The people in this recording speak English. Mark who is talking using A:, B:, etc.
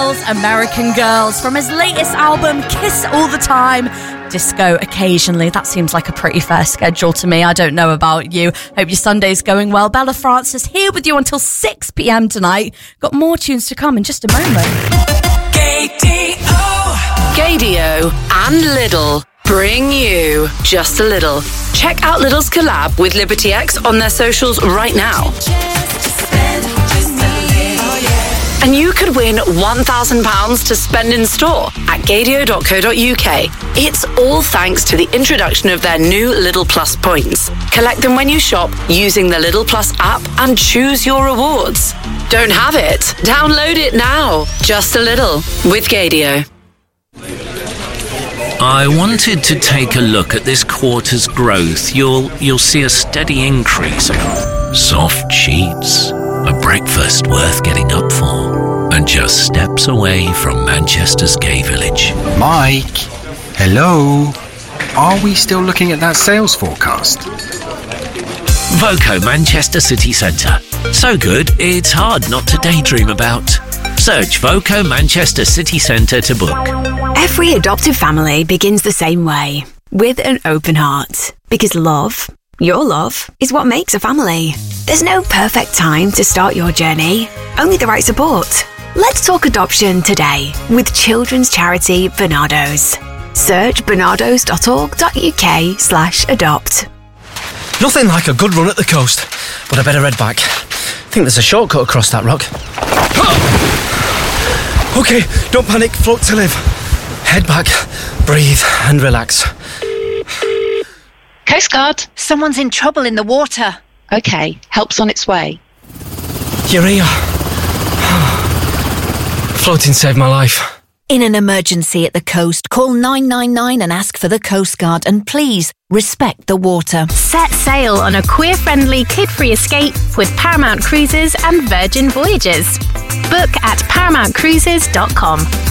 A: Girls, American Girls, from his latest album, Kiss All the Time, Disco Occasionally. That seems like a pretty fair schedule to me. I don't know about you. Hope your Sunday's going well. Bella Francis here with you until 6 p.m. tonight. Got more tunes to come in just a moment.
B: Gaydio and Lidl bring you Just a Little. Check out Lidl's collab with Liberty X on their socials right now. And you could win £1,000 to spend in store at gaydio.co.uk. It's all thanks to the introduction of their new Lidl Plus points. Collect them when you shop using the Lidl Plus app and choose your rewards. Don't have it? Download it now. Just a Little with Gaydio.
C: I wanted to take a look at this quarter's growth. You'll see a steady increase. Soft sheets, a breakfast worth getting up for, and just steps away from Manchester's gay village.
D: Mike, hello. Are we still looking at that sales forecast?
C: Voco Manchester City Centre. So good, it's hard not to daydream about. Search Voco Manchester City Centre to book.
E: Every adoptive family begins the same way, with an open heart. Because love, your love, is what makes a family. There's no perfect time to start your journey, only the right support. Let's talk adoption today with children's charity Barnardo's. Search barnardos.org.uk/adopt.
F: Nothing like a good run at the coast, but I better head back. I think there's a shortcut across that rock. Okay, don't panic, float to live. Head back, breathe and relax.
G: Coast Guard.
H: Someone's in trouble in the water.
G: Okay, help's on its way.
F: You're here. Floating saved my life.
H: In an emergency at the coast, call 999 and ask for the Coast Guard, and please respect the water.
I: Set sail on a queer-friendly, kid-free escape with Paramount Cruises and Virgin Voyages. Book at ParamountCruises.com.